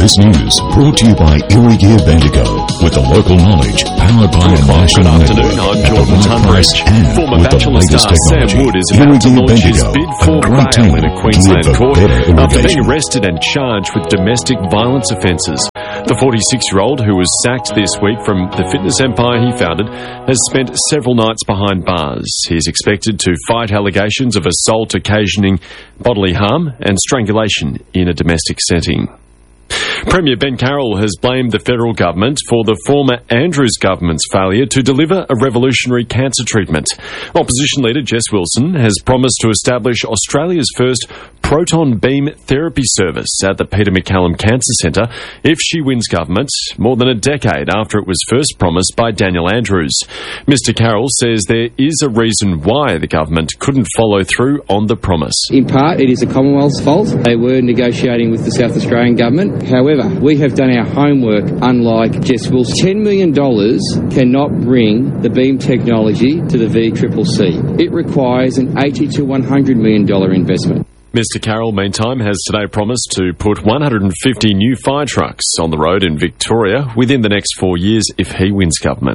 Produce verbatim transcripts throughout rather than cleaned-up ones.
This news brought to you by Erie Gear Bendigo, with the local knowledge powered by a national network at the right price and Former with the Bachelor latest star Sam technology. Wood is Erie about to Gear launch his Bendigo, bid a for great bail team in a to Queensland live a court better after being irrigation. arrested and charged with domestic violence offences. The forty-six-year-old, who was sacked this week from the fitness empire he founded, has spent several nights behind bars. He is expected to fight allegations of assault occasioning bodily harm and strangulation in a domestic setting. Premier Ben Carroll has blamed the federal government for the former Andrews government's failure to deliver a revolutionary cancer treatment. Opposition leader Jess Wilson has promised to establish Australia's first proton beam therapy service at the Peter MacCallum Cancer Centre if she wins government, more than a decade after it was first promised by Daniel Andrews. Mister Carroll says there is a reason why the government couldn't follow through on the promise. In part, it is the Commonwealth's fault. They were negotiating with the South Australian government. However, we have done our homework, unlike Jess Wilson. ten million dollars cannot bring the beam technology to the V C C C. It requires an eighty to one hundred million dollars investment. Mister Carroll, meantime, has today promised to put one hundred fifty new fire trucks on the road in Victoria within the next four years if he wins government.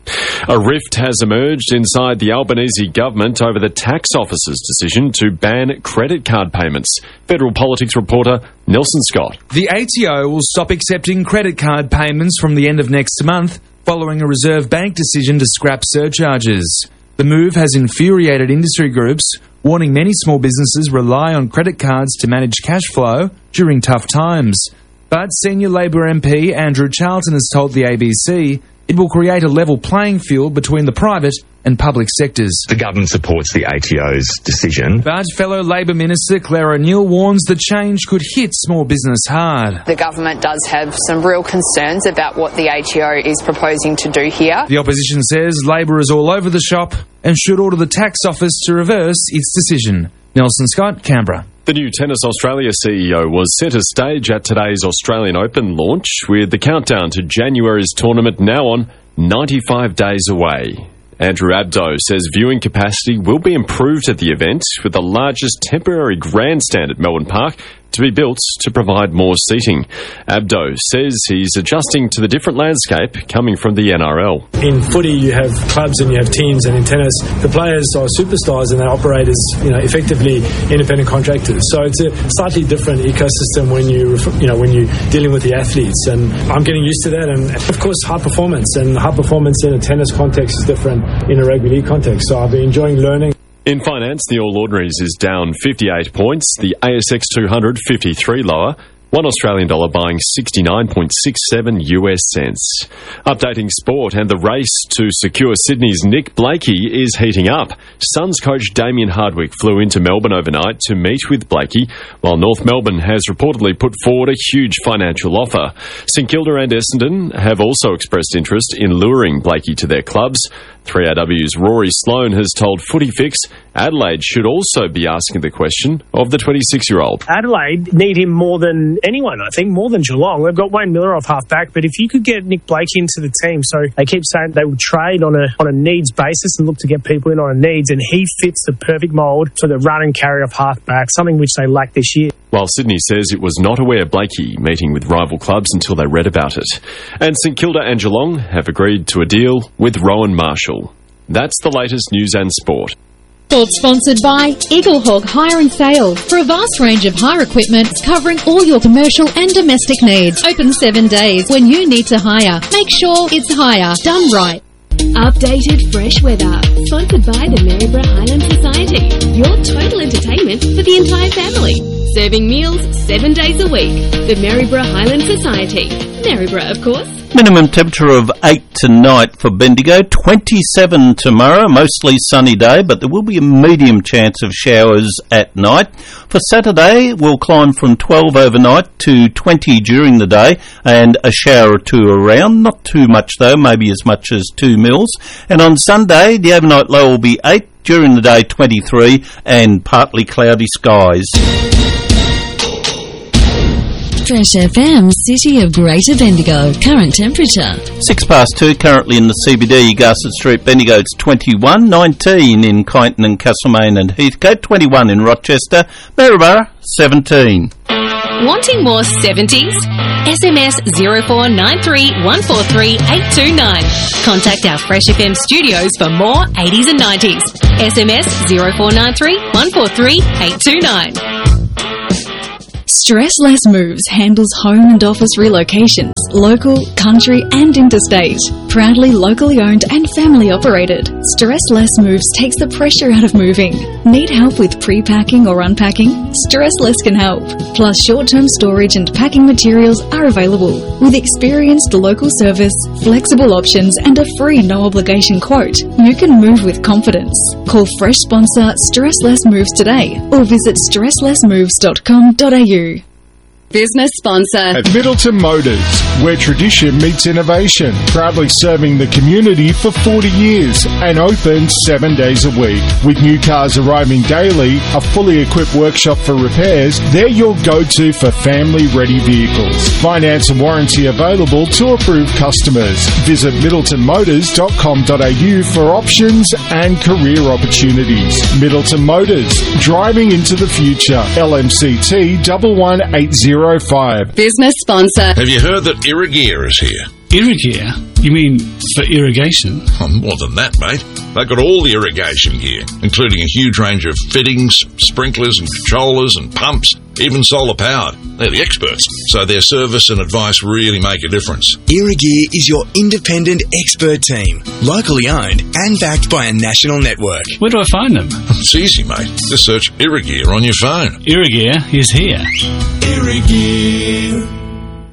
A rift has emerged inside the Albanese government over the tax office's decision to ban credit card payments. Federal politics reporter Nelson Scott. The A T O will stop accepting credit card payments from the end of next month, following a Reserve Bank decision to scrap surcharges. The move has infuriated industry groups, warning many small businesses rely on credit cards to manage cash flow during tough times. But senior Labor M P Andrew Charlton has told the A B C it will create a level playing field between the private and public sectors. The government supports the A T O's decision. But fellow Labor Minister Claire O'Neill warns the change could hit small business hard. The government does have some real concerns about what the A T O is proposing to do here. The opposition says Labor is all over the shop and should order the tax office to reverse its decision. Nelson Scott, Canberra. The new Tennis Australia C E O was centre stage at today's Australian Open launch, with the countdown to January's tournament now on ninety-five days away. Andrew Abdo says viewing capacity will be improved at the event, with the largest temporary grandstand at Melbourne Park to be built to provide more seating. Abdo says he's adjusting to the different landscape coming from the N R L. In footy, you have clubs and you have teams, and in tennis, the players are superstars and they operate as, you know, effectively independent contractors. So it's a slightly different ecosystem when you, you know, when you're dealing with the athletes, and I'm getting used to that. And of course, high performance and high performance in a tennis context is different in a rugby league context. So I've been enjoying learning. In finance, the All Ordinaries is down fifty-eight points, the A S X two hundred fifty-three lower, one Australian dollar buying sixty-nine point six seven U S cents. Updating sport, and the race to secure Sydney's Nick Blakey is heating up. Suns coach Damien Hardwick flew into Melbourne overnight to meet with Blakey, while North Melbourne has reportedly put forward a huge financial offer. St Kilda and Essendon have also expressed interest in luring Blakey to their clubs. three R W's Rory Sloane has told Footy Fix Adelaide should also be asking the question of the twenty-six-year-old. Adelaide need him more than anyone, I think, more than Geelong. They've got Wayne Miller off half-back, but if you could get Nick Blakey into the team, so they keep saying they will trade on a on a needs basis and look to get people in on a needs, and he fits the perfect mould for the run and carry off half-back, something which they lack this year. While Sydney says it was not aware of Blakey meeting with rival clubs until they read about it. And St Kilda and Geelong have agreed to a deal with Rowan Marshall. That's the latest news and sport. Sport sponsored by Eagle Hawk Hire and Sales for a vast range of hire equipment covering all your commercial and domestic needs. Open seven days. When you need to hire, make sure it's hire done right. Updated fresh weather, sponsored by the Maryborough Highland Society. Your total entertainment for the entire family. Serving meals seven days a week. The Maryborough Highland Society. Maryborough, of course. Minimum temperature of eight tonight for Bendigo, twenty-seven tomorrow, mostly sunny day, but there will be a medium chance of showers at night. For Saturday, we'll climb from twelve overnight to twenty during the day, and a shower or two around, not too much though, maybe as much as two mils. And on Sunday, the overnight low will be eight, during the day twenty-three, and partly cloudy skies. Fresh F M, City of Greater Bendigo. Current temperature Six past two, currently in the C B D, Garson Street, Bendigo, it's twenty-one, nineteen in Kyneton and Castlemaine and Heathcote, twenty-one in Rochester, Maryborough, seventeen. Wanting more seventies? S M S zero four nine three one four three eight two nine. Contact our Fresh F M studios for more eighties and nineties. S M S zero four nine three one four three eight two nine. Stress Less Moves handles home and office relocations, local, country and interstate. Proudly locally owned and family operated, Stress Less Moves takes the pressure out of moving. Need help with pre-packing or unpacking? Stress Less can help. Plus short-term storage and packing materials are available. With experienced local service, flexible options and a free no-obligation quote, you can move with confidence. Call Fresh sponsor Stress Less Moves today or visit stress less moves dot com dot a u. Business sponsor. At Middleton Motors, where tradition meets innovation, proudly serving the community for forty years and open seven days a week. With new cars arriving daily, a fully equipped workshop for repairs, they're your go-to for family-ready vehicles. Finance and warranty available to approved customers. Visit middleton motors dot com dot a u for options and career opportunities. Middleton Motors, driving into the future. L M C T one one eight zero five. Business sponsor. Have you heard that Irrigear is here? Irrigear? You mean for irrigation? Oh, more than that, mate. They've got all the irrigation gear, including a huge range of fittings, sprinklers and controllers and pumps, even solar powered. They're the experts, so their service and advice really make a difference. Irrigear is your independent expert team, locally owned and backed by a national network. Where do I find them? It's easy, mate. Just search Irrigear on your phone. Irrigear is here. Irrigear.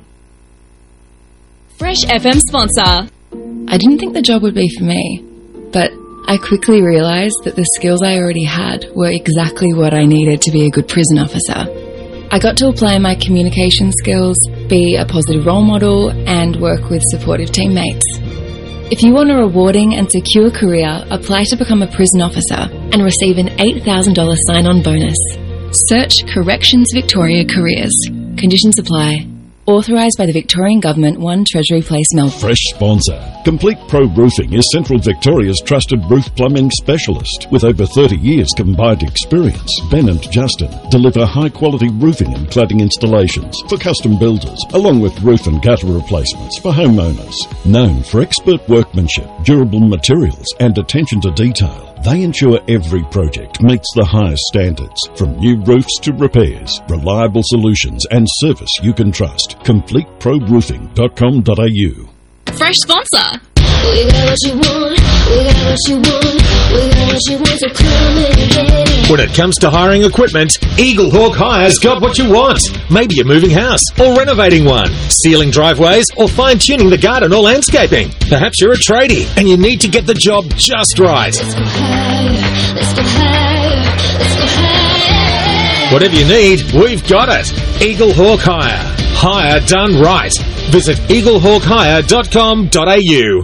Fresh F M sponsor. I didn't think the job would be for me, but I quickly realised that the skills I already had were exactly what I needed to be a good prison officer. I got to apply my communication skills, be a positive role model, and work with supportive teammates. If you want a rewarding and secure career, apply to become a prison officer and receive an eight thousand dollars sign-on bonus. Search Corrections Victoria Careers. Conditions apply. Authorised by the Victorian Government, one Treasury Place, Melbourne. Fresh sponsor. Complete Pro Roofing is Central Victoria's trusted roof plumbing specialist. With over thirty years combined experience, Ben and Justin deliver high-quality roofing and cladding installations for custom builders, along with roof and gutter replacements for homeowners. Known for expert workmanship, durable materials and attention to detail, they ensure every project meets the highest standards. From new roofs to repairs, reliable solutions and service you can trust. complete pro roofing dot com dot a u. Fresh sponsor. We got what you want, we got what you want, we got what you want, so come and get it. When it comes to hiring equipment, Eagle Hawk Hire's got what you want. Maybe you're moving house or renovating one, sealing driveways or fine-tuning the garden or landscaping. Perhaps you're a tradie and you need to get the job just right. Let's go higher, let's go higher, let's go higher. Whatever you need, we've got it. Eagle Hawk Hire. Hire done right. Visit eagle hawk hire dot com dot a u.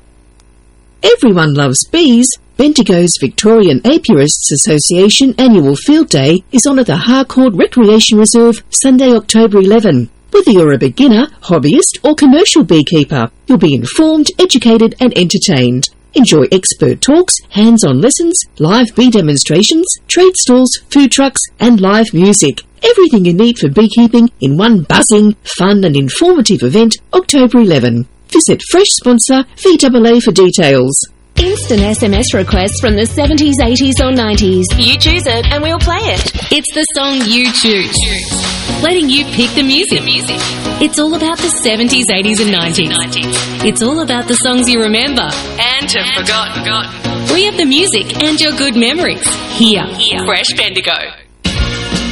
Everyone loves bees. Bendigo's Victorian Apiarists Association annual field day is on at the Harcourt Recreation Reserve Sunday, October eleventh. Whether you're a beginner, hobbyist or commercial beekeeper, you'll be informed, educated and entertained. Enjoy expert talks, hands-on lessons, live bee demonstrations, trade stalls, food trucks and live music. Everything you need for beekeeping in one buzzing, fun and informative event, October eleventh. Visit Fresh sponsor V A A for details. Instant S M S requests from the seventies, eighties or nineties. You choose it and we'll play it. It's the song you choose. Letting you pick the music. It's all about the seventies, eighties and nineties. It's all about the songs you remember and have forgotten. We have the music and your good memories. Here, Fresh Bendigo.